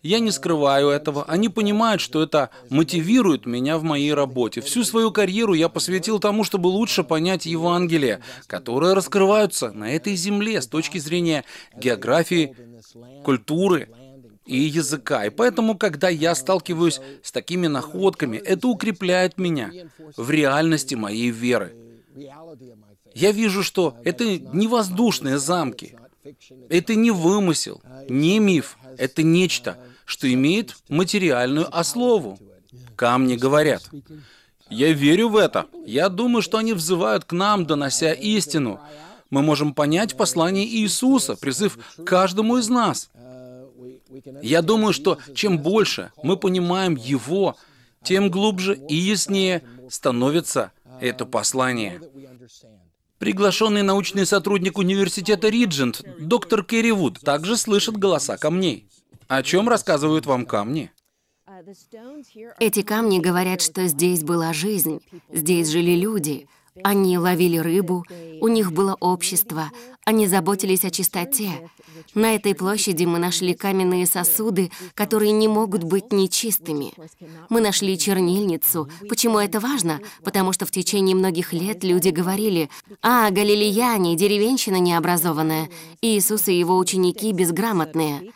Я не скрываю этого. Они понимают, что это мотивирует меня в моей работе. Всю свою карьеру я посвятил тому, чтобы лучше понять Евангелие, которые раскрываются на этой земле с точки зрения географии, культуры и языка. И поэтому, когда я сталкиваюсь с такими находками, это укрепляет меня в реальности моей веры. Я вижу, что это не воздушные замки, это не вымысел, не миф, это нечто, что имеет материальную основу. Камни говорят. Я верю в это. Я думаю, что они взывают к нам, донося истину. Мы можем понять послание Иисуса, призыв каждому из нас. Я думаю, что чем больше мы понимаем Его, тем глубже и яснее становится это послание. Приглашенный научный сотрудник университета Риджент, доктор Керри Вуд, также слышит голоса камней. О чем рассказывают вам камни? Эти камни говорят, что здесь была жизнь, здесь жили люди. Они ловили рыбу, у них было общество, они заботились о чистоте. На этой площади мы нашли каменные сосуды, которые не могут быть нечистыми. Мы нашли чернильницу. Почему это важно? Потому что в течение многих лет люди говорили: галилеяне, деревенщина необразованная, Иисус и его ученики безграмотные.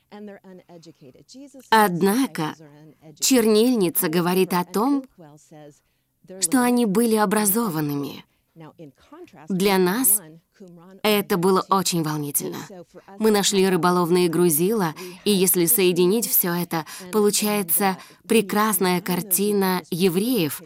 Однако чернильница говорит о том, что они были образованными. Для нас это было очень волнительно. Мы нашли рыболовные грузила, и если соединить все это, получается прекрасная картина евреев,